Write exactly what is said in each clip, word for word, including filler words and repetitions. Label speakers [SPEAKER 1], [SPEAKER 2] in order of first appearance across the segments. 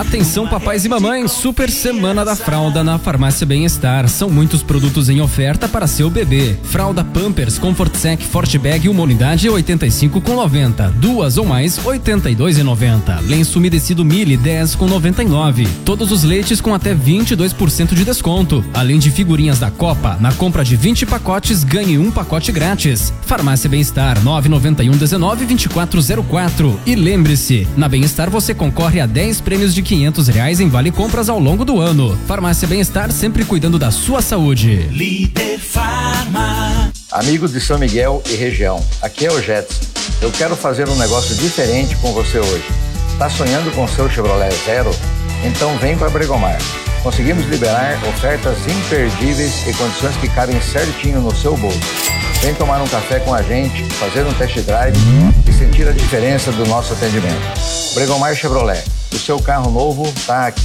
[SPEAKER 1] Atenção papais e mamães, super semana da fralda na Farmácia Bem-Estar. São muitos produtos em oferta para seu bebê. Fralda Pampers Comfort Sec Forte Bag, uma unidade oitenta e cinco com noventa. Duas ou mais oitenta e dois e noventa. Lenço umedecido Mili dez com noventa e nove. Todos os leites com até vinte e dois por cento de desconto. Além de figurinhas da Copa, na compra de vinte pacotes ganhe um pacote grátis. Farmácia Bem-Estar nove nove um dezenove vinte e quatro zero quatro. E lembre-se, na Bem-Estar você concorre a dez prêmios de quinhentos reais em vale compras ao longo do ano. Farmácia Bem-Estar, sempre cuidando da sua saúde.
[SPEAKER 2] Líder Farma.
[SPEAKER 3] Amigos de São Miguel e região, aqui é o Jetson. Eu quero fazer um negócio diferente com você hoje. Tá sonhando com seu Chevrolet Zero? Então vem para Bregomar. Conseguimos liberar ofertas imperdíveis e condições que cabem certinho no seu bolso. Vem tomar um café com a gente, fazer um test drive e sentir a diferença do nosso atendimento. Bregomar Chevrolet, o seu carro novo tá aqui.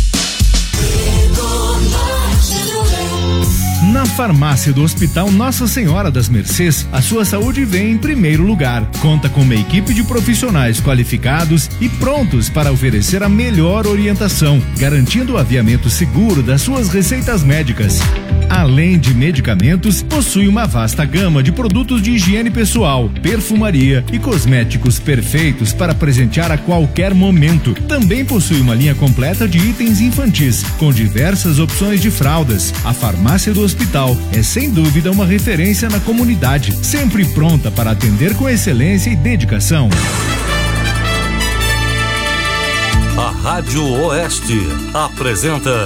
[SPEAKER 4] Na farmácia do Hospital Nossa Senhora das Mercês, a sua saúde vem em primeiro lugar. Conta com uma equipe de profissionais qualificados e prontos para oferecer a melhor orientação, garantindo o aviamento seguro das suas receitas médicas. Além de medicamentos, possui uma vasta gama de produtos de higiene pessoal, perfumaria e cosméticos perfeitos para presentear a qualquer momento. Também possui uma linha completa de itens infantis, com diversas opções de fraldas. A farmácia do Hospital é sem dúvida uma referência na comunidade, sempre pronta para atender com excelência e dedicação.
[SPEAKER 5] A Rádio Oeste apresenta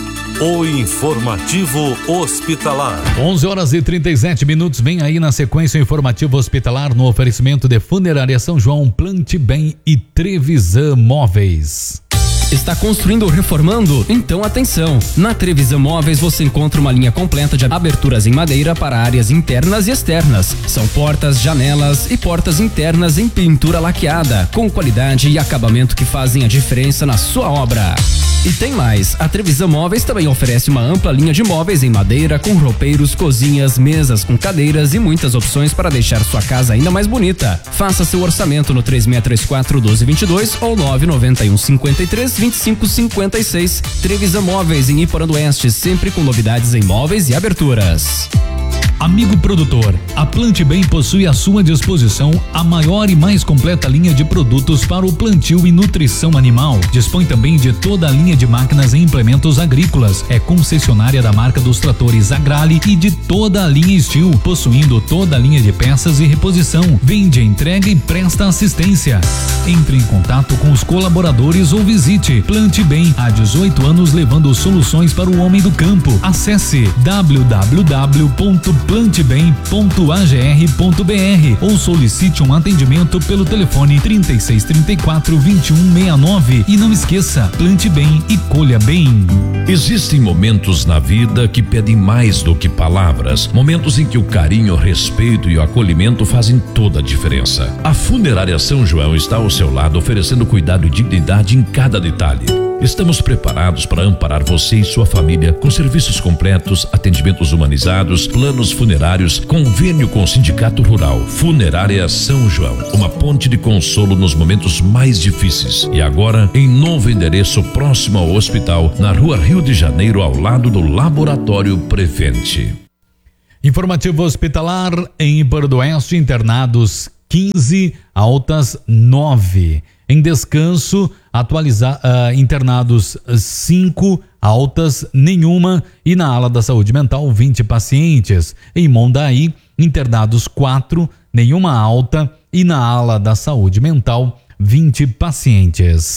[SPEAKER 5] o Informativo Hospitalar.
[SPEAKER 6] onze horas e trinta e sete minutos, vem aí na sequência o Informativo Hospitalar no oferecimento de Funerária São João, Plante Bem e Trevisan Móveis.
[SPEAKER 1] Está construindo ou reformando? Então atenção! Na Trevisan Móveis você encontra uma linha completa de aberturas em madeira para áreas internas e externas. São portas, janelas e portas internas em pintura laqueada, com qualidade e acabamento que fazem a diferença na sua obra. E tem mais, a Trevisan Móveis também oferece uma ampla linha de móveis em madeira com roupeiros, cozinhas, mesas com cadeiras e muitas opções para deixar sua casa ainda mais bonita. Faça seu orçamento no três seis três quatro, um dois dois dois ou nove nove um cinco três, vinte e cinco cinquenta e seis. Trevisan Móveis em Iporã-do-Oeste, sempre com novidades em móveis e aberturas.
[SPEAKER 6] Amigo produtor, a Plante Bem possui à sua disposição a maior e mais completa linha de produtos para o plantio e nutrição animal. Dispõe também de toda a linha de máquinas e implementos agrícolas. É concessionária da marca dos tratores Agrale e de toda a linha Steel, possuindo toda a linha de peças e reposição. Vende, entrega e presta assistência. Entre em contato com os colaboradores ou visite Plante Bem, há dezoito anos levando soluções para o homem do campo. Acesse w w w ponto plante bem ponto a g r ponto b r ou solicite um atendimento pelo telefone trinta e seis, trinta e quatro, vinte e um, sessenta e nove. E não esqueça, plante bem e colha bem.
[SPEAKER 7] Existem momentos na vida que pedem mais do que palavras, momentos em que o carinho, o respeito e o acolhimento fazem toda a diferença. A Funerária São João está ao seu lado, oferecendo cuidado e dignidade em cada detalhe. Estamos preparados para amparar você e sua família com serviços completos, atendimentos humanizados, planos funerários, convênio com o Sindicato Rural. Funerária São João, uma ponte de consolo nos momentos mais difíceis. E agora, em novo endereço próximo ao hospital, na Rua Rio de Janeiro, ao lado do Laboratório Prevente.
[SPEAKER 6] Informativo Hospitalar em Iporã-do-Oeste, internados quinze, altas nove. Em descanso, atualizar, uh, internados cinco, altas nenhuma. E na ala da saúde mental, vinte pacientes. Em Mondaí, internados quatro, nenhuma alta. E na ala da saúde mental, vinte pacientes.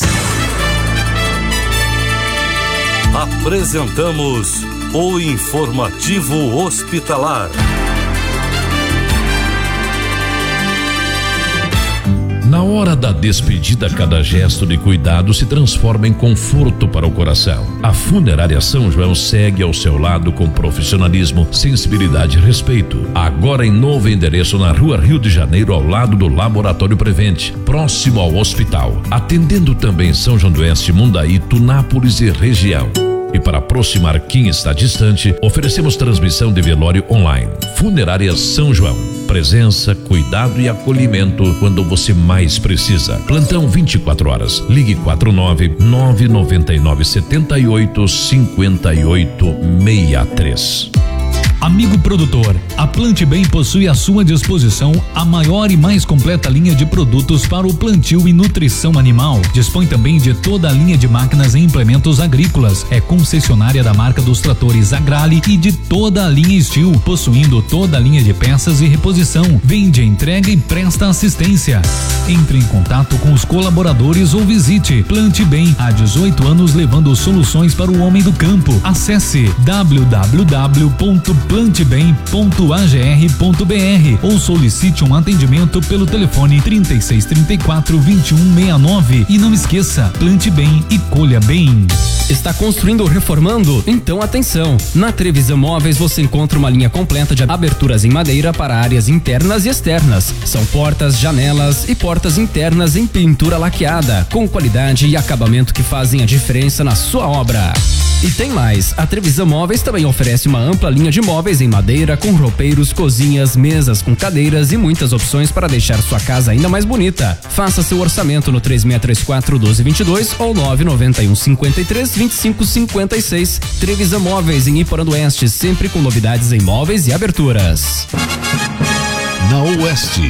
[SPEAKER 5] Apresentamos o Informativo Hospitalar.
[SPEAKER 7] Na hora da despedida, cada gesto de cuidado se transforma em conforto para o coração. A Funerária São João segue ao seu lado com profissionalismo, sensibilidade e respeito. Agora em novo endereço na Rua Rio de Janeiro, ao lado do Laboratório Prevente, próximo ao hospital. Atendendo também São João do Oeste, Mundaí, Tunápolis e região. E para aproximar quem está distante, oferecemos transmissão de velório online. Funerária São João. Presença, cuidado e acolhimento quando você mais precisa. Plantão vinte e quatro horas. Ligue quatro nove nove nove nove sete oito cinco oito seis três.
[SPEAKER 6] Amigo produtor, a Plante Bem possui à sua disposição a maior e mais completa linha de produtos para o plantio e nutrição animal. Dispõe também de toda a linha de máquinas e implementos agrícolas. É concessionária da marca dos tratores Agrale e de toda a linha Steel, possuindo toda a linha de peças e reposição. Vende, entrega e presta assistência. Entre em contato com os colaboradores ou visite Plante Bem, há dezoito anos levando soluções para o homem do campo. Acesse w w w ponto plante bem ponto a g r ponto b r ou solicite um atendimento pelo telefone trinta e seis, trinta e quatro, vinte e um, sessenta e nove. E não esqueça, plante bem e colha bem.
[SPEAKER 1] Está construindo ou reformando? Então atenção! Na Trevisan Móveis você encontra uma linha completa de aberturas em madeira para áreas internas e externas. São portas, janelas e portas internas em pintura laqueada, com qualidade e acabamento que fazem a diferença na sua obra. E tem mais, a Trevisan Móveis também oferece uma ampla linha de móveis em madeira com roupeiros, cozinhas, mesas com cadeiras e muitas opções para deixar sua casa ainda mais bonita. Faça seu orçamento no três seis três quatro, um dois dois dois ou nove nove um, cinco três, vinte e cinco cinquenta e seis. Trevisan Móveis em Iparanduense, sempre com novidades em móveis e aberturas.
[SPEAKER 8] Na Oeste,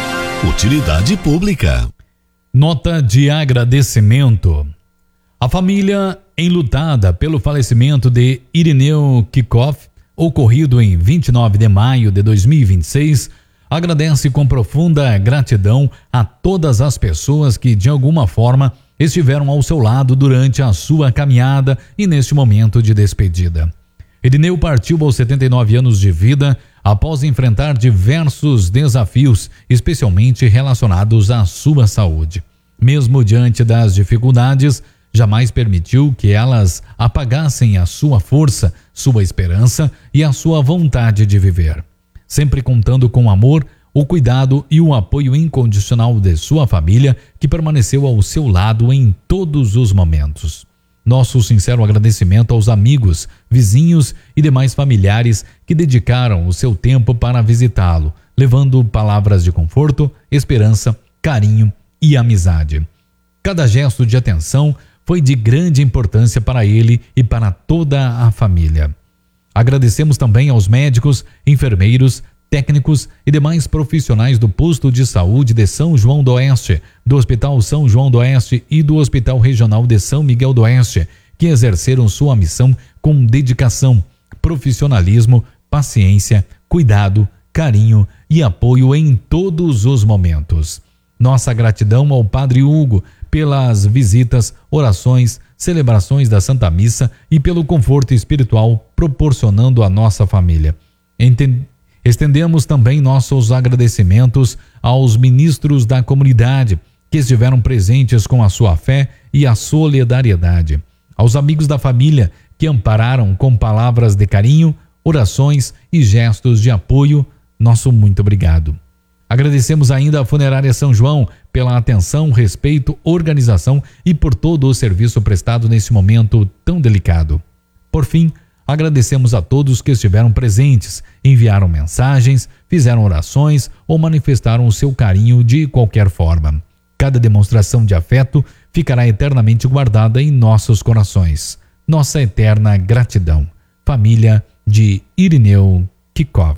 [SPEAKER 8] utilidade pública.
[SPEAKER 6] Nota de agradecimento. A família enlutada pelo falecimento de Irineu Kikoff, ocorrido em vinte e nove de maio de dois mil e vinte e seis, agradece com profunda gratidão a todas as pessoas que de alguma forma estiveram ao seu lado durante a sua caminhada e neste momento de despedida. Irineu partiu aos setenta e nove anos de vida após enfrentar diversos desafios, especialmente relacionados à sua saúde. Mesmo diante das dificuldades, jamais permitiu que elas apagassem a sua força, sua esperança e a sua vontade de viver. Sempre contando com o amor, o cuidado e o apoio incondicional de sua família, que permaneceu ao seu lado em todos os momentos. Nosso sincero agradecimento aos amigos, vizinhos e demais familiares que dedicaram o seu tempo para visitá-lo, levando palavras de conforto, esperança, carinho e amizade. Cada gesto de atenção foi de grande importância para ele e para toda a família. Agradecemos também aos médicos, enfermeiros, técnicos e demais profissionais do posto de saúde de São João do Oeste, do Hospital São João do Oeste e do Hospital Regional de São Miguel do Oeste, que exerceram sua missão com dedicação, profissionalismo, paciência, cuidado, carinho e apoio em todos os momentos. Nossa gratidão ao Padre Hugo pelas visitas, orações, celebrações da Santa Missa e pelo conforto espiritual proporcionando à nossa família. Entend... Estendemos também nossos agradecimentos aos ministros da comunidade que estiveram presentes com a sua fé e a solidariedade, aos amigos da família que ampararam com palavras de carinho, orações e gestos de apoio. Nosso muito obrigado. Agradecemos ainda à Funerária São João pela atenção, respeito, organização e por todo o serviço prestado nesse momento tão delicado. Por fim, agradecemos a todos que estiveram presentes, enviaram mensagens, fizeram orações ou manifestaram o seu carinho de qualquer forma. Cada demonstração de afeto ficará eternamente guardada em nossos corações. Nossa eterna gratidão. Família de Irineu Kikoff.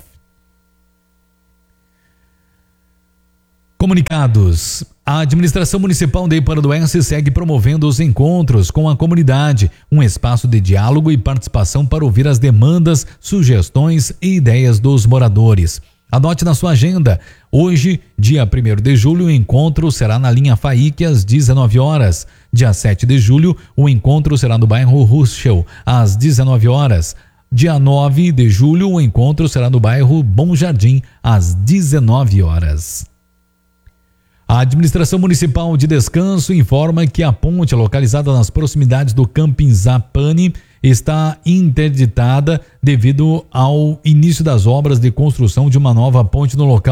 [SPEAKER 6] Comunicados. A administração municipal de Iparanduense segue promovendo os encontros com a comunidade, um espaço de diálogo e participação para ouvir as demandas, sugestões e ideias dos moradores. Anote na sua agenda. Hoje, dia primeiro de julho, o encontro será na linha F A I C às dezenove horas. Dia sete de julho, o encontro será no bairro Ruschel às dezenove horas. Dia nove de julho, o encontro será no bairro Bom Jardim às dezenove horas. A administração municipal de Descanso informa que a ponte localizada nas proximidades do Camping Zapani está interditada devido ao início das obras de construção de uma nova ponte no local.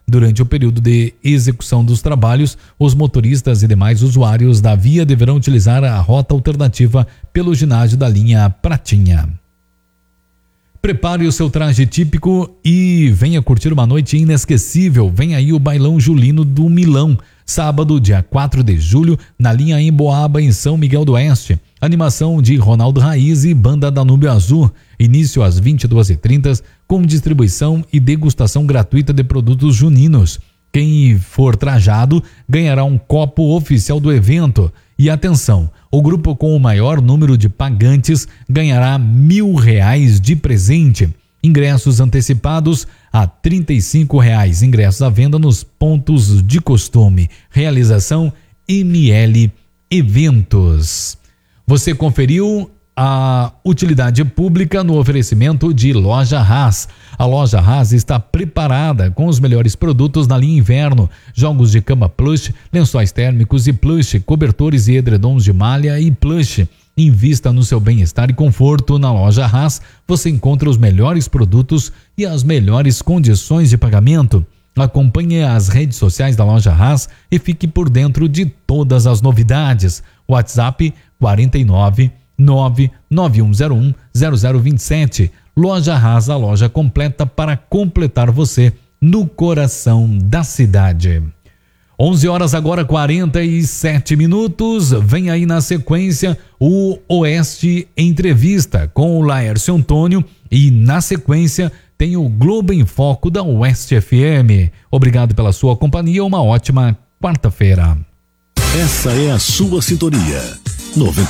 [SPEAKER 6] Durante o período de execução dos trabalhos, os motoristas e demais usuários da via deverão utilizar a rota alternativa pelo ginásio da linha Pratinha. Prepare o seu traje típico e venha curtir uma noite inesquecível. Vem aí o Bailão Julino do Milão, sábado, dia quatro de julho, na linha Emboaba, em São Miguel do Oeste. Animação de Ronaldo Raiz e Banda Danúbio Azul. Início às vinte e duas e trinta, com distribuição e degustação gratuita de produtos juninos. Quem for trajado ganhará um copo oficial do evento. E atenção, o grupo com o maior número de pagantes ganhará mil reais de presente. Ingressos antecipados a trinta e cinco reais. Ingressos à venda nos pontos de costume. Realização M L Eventos. Você conferiu a utilidade pública no oferecimento de Loja Haas. A Loja Haas está preparada com os melhores produtos na linha inverno: jogos de cama plush, lençóis térmicos e plush, cobertores e edredons de malha e plush. Invista no seu bem-estar e conforto. Na Loja Haas você encontra os melhores produtos e as melhores condições de pagamento. Acompanhe as redes sociais da Loja Haas e fique por dentro de todas as novidades. WhatsApp quarenta e nove, nove nove um zero um, zero zero dois sete. Loja Haas, a loja completa para completar você no coração da cidade. onze horas agora, quarenta e sete minutos. Vem aí na sequência o Oeste Entrevista com o Laércio Antônio e na sequência tem o Globo em Foco da Oeste F M. Obrigado pela sua companhia, uma ótima quarta-feira.
[SPEAKER 8] Essa é a sua sintonia. noventa